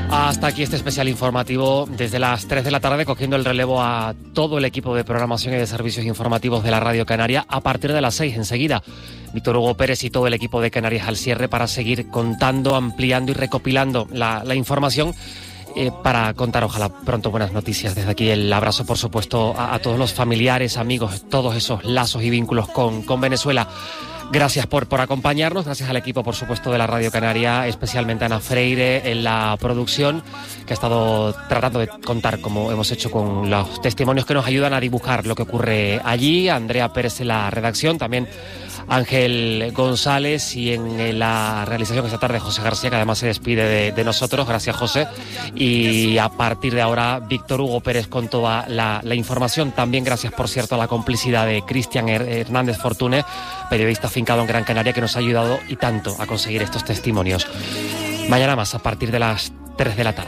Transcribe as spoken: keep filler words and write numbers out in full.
Hasta aquí este especial informativo desde las tres de la tarde, cogiendo el relevo a todo el equipo de programación y de servicios informativos de la Radio Canaria. A partir de las seis, enseguida, Víctor Hugo Pérez y todo el equipo de Canarias al cierre para seguir contando, ampliando y recopilando la, la información eh, para contar, ojalá, pronto buenas noticias. Desde aquí el abrazo, por supuesto, a, a todos los familiares, amigos, todos esos lazos y vínculos con, con Venezuela. Gracias por, por acompañarnos, gracias al equipo, por supuesto, de la Radio Canaria, especialmente a Ana Freire en la producción, que ha estado tratando de contar, como hemos hecho, con los testimonios que nos ayudan a dibujar lo que ocurre allí. Andrea Pérez en la redacción, también Ángel González, y en la realización esta tarde José García, que además se despide de, de nosotros. Gracias, José. Y a partir de ahora, Víctor Hugo Pérez con toda la, la información. También gracias, por cierto, a la complicidad de Cristian Hernández Fortune, periodista afincado en Gran Canaria, que nos ha ayudado y tanto a conseguir estos testimonios. Mañana más, a partir de las tres de la tarde.